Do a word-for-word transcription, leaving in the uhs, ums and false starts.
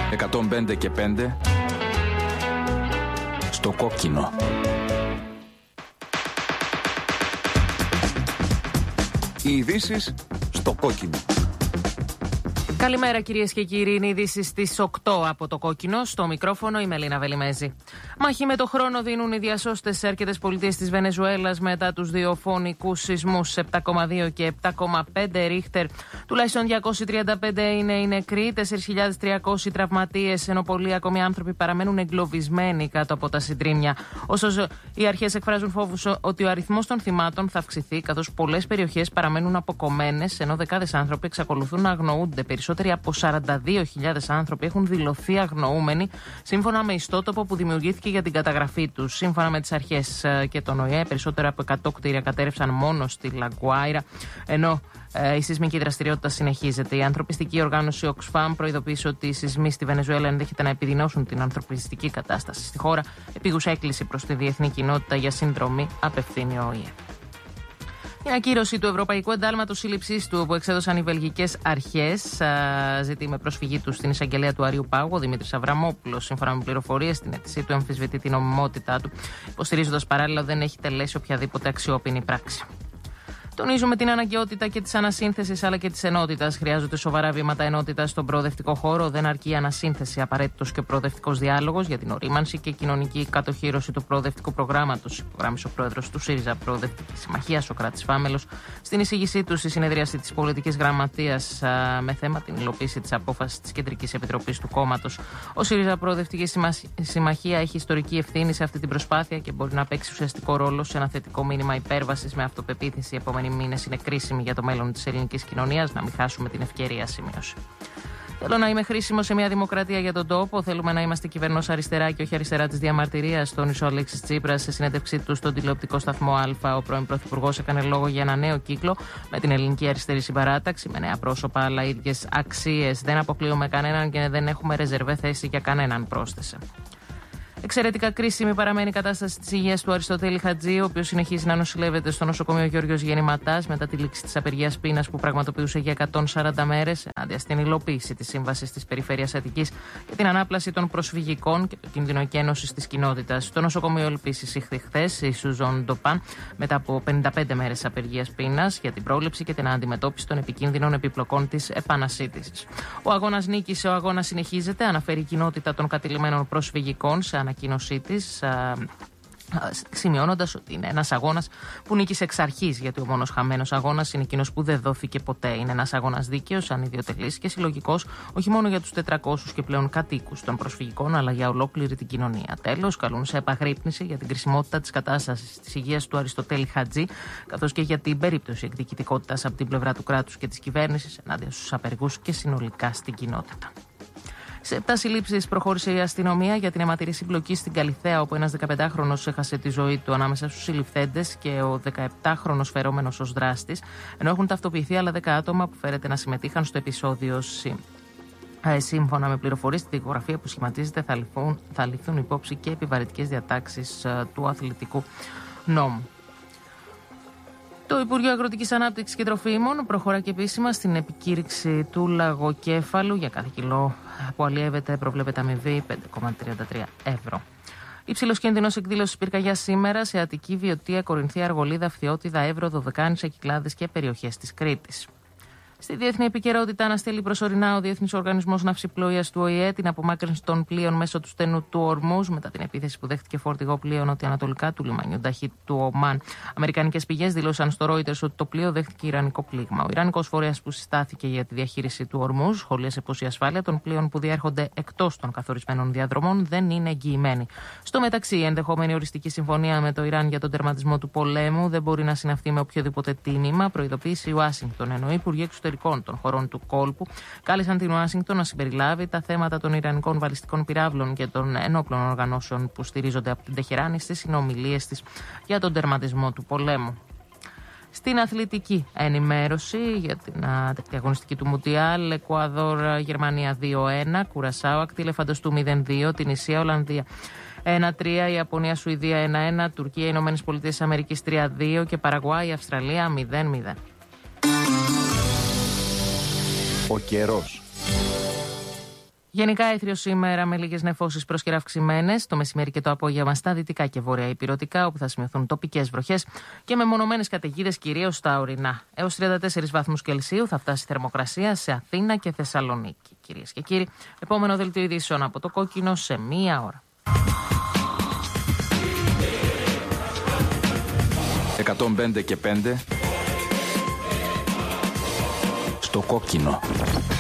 εκατόν πέντε και πέντε στο κόκκινο. Οι ειδήσεις στο κόκκινο. Καλημέρα κυρίες και κύριοι, είναι οι ειδήσεις στις οκτώ από το κόκκινο. Στο μικρόφωνο η Μελίνα Βελιμέζη. Μάχη με το χρόνο δίνουν οι διασώστες στις Αρκετές Πολιτείες της Βενεζουέλας μετά τους δύο φωνικούς σεισμούς επτά κόμμα δύο και επτά κόμμα πέντε ρίχτερ. Τουλάχιστον διακόσιοι τριάντα πέντε είναι οι νεκροί, τέσσερις χιλιάδες τριακόσιοι τραυματίες, ενώ πολλοί ακόμη άνθρωποι παραμένουν εγκλωβισμένοι κάτω από τα συντρίμμια. Ωστόσο, οι αρχές εκφράζουν φόβους ότι ο αριθμός των θυμάτων θα αυξηθεί, καθώς πολλές περιοχές παραμένουν αποκομμένες, ενώ δεκάδες άνθρωποι εξακολουθούν να αγνοούνται. Περισσότεροι από σαράντα δύο χιλιάδες άνθρωποι έχουν δηλωθεί αγνοούμενοι, σύμφωνα με ιστότοπο που δημιουργήθηκε για την καταγραφή τους. Σύμφωνα με τις αρχές και τον Ο Ε Ε, περισσότερα από εκατό κτίρια κατέρευσαν μόνο στη Λαγκουάιρα, ενώ ε, η σεισμική δραστηριότητα συνεχίζεται. Η ανθρωπιστική οργάνωση Oxfam προειδοποίησε ότι οι σεισμοί στη Βενεζουέλα ενδέχεται να επιδεινώσουν την ανθρωπιστική κατάσταση στη χώρα. Επίγουσα έκκληση προς τη διεθνή κοινότητα για συνδρομή απευθύνει ο Ο Ε Ε. Η ακύρωση του Ευρωπαϊκού Εντάλματος Σύλληψής του, που εξέδωσαν οι βελγικές αρχές, ζητεί με προσφυγή του στην εισαγγελέα του Αριού Πάγου, ο Δημήτρης Αβραμόπουλος. Σύμφωνα με πληροφορίες, στην αίτησή του αμφισβητεί την νομιμότητά του, υποστηρίζοντας παράλληλα δεν έχει τελέσει οποιαδήποτε αξιόπινη πράξη. Τονίζουμε την αναγκαιότητα και τη ανασύνθεση αλλά και τη ενότητα. Χρειάζονται σοβαρά βήματα ενότητα στον προοδευτικό χώρο. Δεν αρκεί η ανασύνθεση. Απαραίτητος και ο προοδευτικός διάλογος για την ορίμανση και κοινωνική κατοχήρωση του προοδευτικού προγράμματος. Υπογράμμισε ο πρόεδρος του ΣΥΡΙΖΑ Προοδευτική Συμμαχία, Σωκράτης Φάμελος, στην εισήγησή του στη συνεδρίαση της Πολιτικής Γραμματείας με θέμα την υλοποίηση της απόφασης της Κεντρικής Επιτροπής του κόμματος. Ο ΣΥΡΙΖΑ Προοδευτική Συμμαχία έχει ιστορική ευθύνη σε αυτή την προσπάθεια και μπορεί να παίξει ουσιαστικό ρόλο σε ένα θετικό μήνυμα υπέρβασης με αυτοπεποίθηση. Επόμενη μήνες είναι κρίσιμοι για το μέλλον της ελληνικής κοινωνίας, να μην χάσουμε την ευκαιρία, σημείωσε. Θέλω να είμαι χρήσιμο σε μια δημοκρατία για τον τόπο. Θέλουμε να είμαστε κυβερνός αριστερά και όχι αριστερά της διαμαρτυρίας, τόνισε ο Αλέξης Τσίπρας σε συνέντευξή του στον τηλεοπτικό σταθμό Α. Ο πρώην Πρωθυπουργός έκανε λόγο για ένα νέο κύκλο με την ελληνική αριστερή συμπαράταξη, με νέα πρόσωπα αλλά ίδιες αξίες. Δεν αποκλείουμε κανέναν και δεν έχουμε ρεζερβέ θέση για κανέναν, πρόσθεσε. Εξαιρετικά κρίσιμη παραμένει η κατάσταση της υγείας του Αριστοτέλη Χατζή, ο οποίος συνεχίζει να νοσηλεύεται στο νοσοκομείο Γιώργος Γεννηματάς μετά τη λήξη της απεργίας πείνας που πραγματοποιούσε για εκατόν σαράντα μέρες, ενάντια στην υλοποίηση της σύμβασης της Περιφέρειας Αττικής για την ανάπλαση των προσφυγικών και το κίνδυνο εκένωσης της κοινότητας. Το νοσοκομείο επίσης ήρθε χθες η Σουζόν Ντοπάν μετά από πενήντα πέντε μέρες απεργίας πείνας για την πρόληψη και την αντιμετώπιση των επικίνδυνων επιπλοκών της επανασύντησης. Ο αγώνας νίκησε, ο αγώνας συνεχίζεται, αναφέρει η κοινότητα των κατηλημένων προσφυγικών σε ανακοίνωσή της, σημειώνοντας ότι είναι ένας αγώνας που νίκησε εξ αρχής, γιατί ο μόνος χαμένος αγώνας είναι εκείνος που δεν δόθηκε ποτέ. Είναι ένας αγώνας δίκαιος, ανιδιοτελής και συλλογικός, όχι μόνο για τους τετρακόσιους και πλέον κατοίκους των προσφυγικών, αλλά για ολόκληρη την κοινωνία. Τέλος, καλούν σε επαγρύπνηση για την κρισιμότητα της κατάστασης της υγείας του Αριστοτέλη Χατζή, καθώς και για την περίπτωση εκδικητικότητας από την πλευρά του κράτους και της κυβέρνησης ενάντια στους απεργούς και συνολικά στην κοινότητα. Σε επτά συλλήψεις προχώρησε η αστυνομία για την αιματηρή συμπλοκή στην Καλιθέα, όπου ένας δεκαπεντάχρονος έχασε τη ζωή του ανάμεσα στους συλληφθέντες και ο δεκαεπτάχρονος φερόμενος ως δράστης, ενώ έχουν ταυτοποιηθεί άλλα δέκα άτομα που φέρεται να συμμετείχαν στο επεισόδιο. Σύμφωνα με πληροφορίες, στη δικογραφία που σχηματίζεται θα ληφθούν, θα ληφθούν υπόψη και επιβαρυντικές διατάξεις του αθλητικού νόμου. Το Υπουργείο Αγροτικής Ανάπτυξης και Τροφίμων προχωρά και επίσημα στην επικήρυξη του λαγοκέφαλου. Για κάθε κιλό που αλλιεύεται προβλέπεται αμοιβή πέντε κόμμα τριάντα τρία ευρώ. Υψηλός κίνδυνος εκδήλωσης πυρκαγιάς σήμερα σε Αττική, Βιωτία, Κορινθία, Αργολίδα, Φθιώτιδα, Εύρο, Δωδεκάνησα, Κυκλάδες και περιοχές της Κρήτης. Στη διεθνή επικαιρότητα, αναστέλει προσωρινά ο Διεθνής Οργανισμός Ναυσιπλοείας του Ο Ε Ε την απομάκρυνση των πλοίων μέσω του στενού του Ορμούζ μετά την επίθεση που δέχτηκε φορτηγό πλοίο νοτιοανατολικά του λιμανιού Νταχίτ του Ομάν. Αμερικανικές πηγές δήλωσαν στο Reuters ότι το πλοίο δέχτηκε ιρανικό πλήγμα. Ο Ιρανικός φορέας που συστάθηκε για τη διαχείριση του Ορμούζ σχολίασε πως η ασφάλεια των πλοίων που διέρχονται εκτός των καθορισμένων διαδρομών δεν είναι εγγυημένη. Στο μεταξύ, η ενδεχόμενη οριστική συμφωνία με το Ιράν για τον τερματισμό του πολέμου δεν μπορεί να συναυθεί με οποιοδήποτε τίμημα, προειδοποίησε η Ουάσιγκτον, ενώ οι υπουργοί εξωτερικών των χωρών του κόλπου κάλεσαν την Ουάσιγκτον να συμπεριλάβει τα θέματα των ιρανικών βαλιστικών πυράβλων και των ενόπλων οργανώσεων που στηρίζονται από την Τεχεράνη στις συνομιλίες της για τον τερματισμό του πολέμου. Στην αθλητική ενημέρωση για την αγωνιστική του Μουντιάλ, Εκουαδόρ, Γερμανία δύο ένα, Κουρασάο, Ακτήλε Φαντοστού μηδέν δύο, Τινησία, Ολλανδία ένα τρία, Ιαπωνία, Σουηδία ένα ένα, Τουρκία, Ηνωμένες Πολιτείες Αμερικής τρία δύο και Παραγουάη, Αυστραλία μηδέν μηδέn. Ο καιρός. Γενικά έθριο σήμερα με λίγες νεφώσεις πρόσκαιρα αυξημένες. Το μεσημέρι και το απόγευμα στα δυτικά και βόρεια υπηρετικά, όπου θα σημειωθούν τοπικές βροχές και μεμονωμένες καταιγίδες κυρίως στα ορεινά. Έως τριάντα τέσσερις βαθμούς Κελσίου θα φτάσει η θερμοκρασία σε Αθήνα και Θεσσαλονίκη. Κυρίες και κύριοι, επόμενο δελτίο ειδήσεων από το Κόκκινο σε μία ώρα. εκατόν πέντε και πέντε στο Κόκκινο.